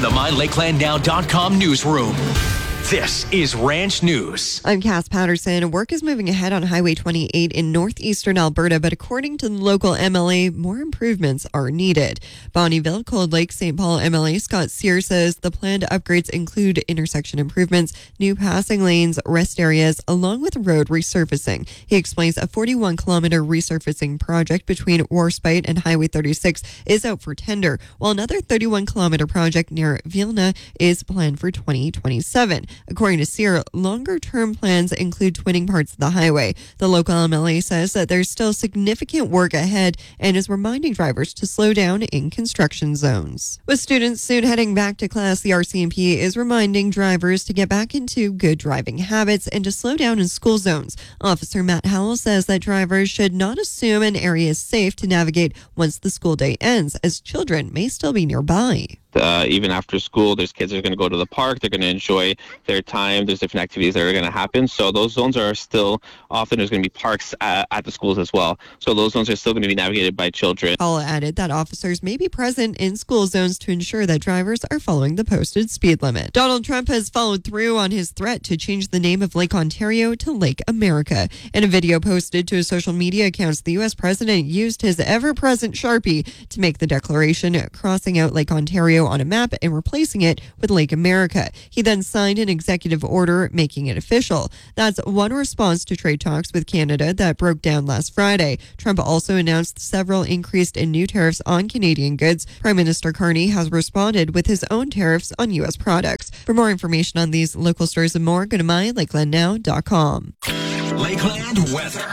the MyLakelandNow.com newsroom. This is Ranch News. I'm Cass Patterson. Work is moving ahead on Highway 28 in northeastern Alberta, but according to the local MLA, more improvements are needed. Bonnyville, Cold Lake, St. Paul MLA Scott Sear says the planned upgrades include intersection improvements, new passing lanes, rest areas, along with road resurfacing. He explains a 41-kilometer resurfacing project between Warspite and Highway 36 is out for tender, while another 31-kilometer project near Vilna is planned for 2027. According to Sear, longer-term plans include twinning parts of the highway. The local MLA says that there's still significant work ahead and is reminding drivers to slow down in construction zones. With students soon heading back to class, the RCMP is reminding drivers to get back into good driving habits and to slow down in school zones. Officer Matt Howell says that drivers should not assume an area is safe to navigate once the school day ends, as children may still be nearby. Even after school, there's kids that are going to go to the park. They're going to enjoy their time. There's different activities that are going to happen. So those zones are still, often there's going to be parks at the schools as well. So those zones are still going to be navigated by children. Hall added that officers may be present in school zones to ensure that drivers are following the posted speed limit. Donald Trump has followed through on his threat to change the name of Lake Ontario to Lake America. In a video posted to his social media accounts, the U.S. president used his ever-present Sharpie to make the declaration, crossing out Lake Ontario on a map and replacing it with Lake America. He then signed an executive order making it official. That's one response to trade talks with Canada that broke down last Friday. Trump also announced several increased and new tariffs on Canadian goods. Prime Minister Carney has responded with his own tariffs on U.S. products. For more information on these local stories and more, go to MyLakelandNow.com. Lakeland weather.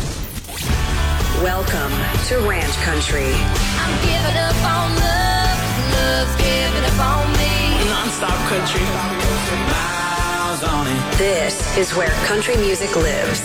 Welcome to Ranch Country. I'm giving up on love, love's giving up on me. Non-stop country, miles on it. This is where country music lives.